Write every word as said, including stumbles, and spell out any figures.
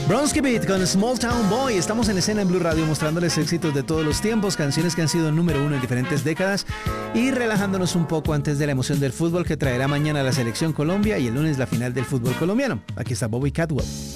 Bronski Beat con Small Town Boy. Estamos en escena en Blue Radio mostrándoles éxitos de todos los tiempos, canciones que han sido número uno en diferentes décadas y relajándonos un poco antes de la emoción del fútbol que traerá mañana la Selección Colombia y el lunes la final del fútbol colombiano. Aquí está Bobby Caldwell.